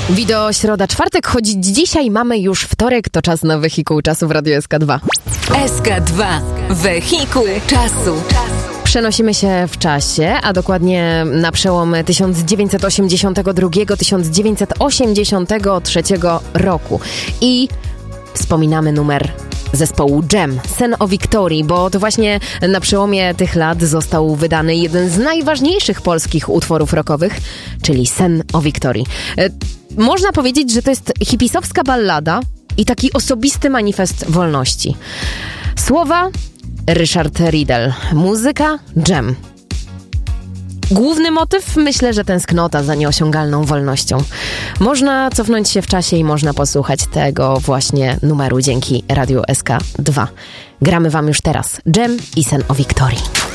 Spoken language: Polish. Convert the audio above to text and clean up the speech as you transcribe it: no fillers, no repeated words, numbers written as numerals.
Wideo środa, czwartek, choć dzisiaj mamy już wtorek, to czas na Wehikuł Czasu w Radiu SK2. SK2. Wehikuł Czasu. Przenosimy się w czasie, a dokładnie na przełom 1982-1983 roku. I wspominamy numer zespołu Dżem, Sen o Wiktorii, bo to właśnie na przełomie tych lat został wydany jeden z najważniejszych polskich utworów rockowych, czyli Sen o Wiktorii. Można powiedzieć, że to jest hipisowska ballada i taki osobisty manifest wolności. Słowa Ryszard Riedel, muzyka Dżem. Główny motyw? Myślę, że tęsknota za nieosiągalną wolnością. Można cofnąć się w czasie i można posłuchać tego właśnie numeru dzięki Radiu SK2. Gramy wam już teraz Dżem i Sen o Wiktorii.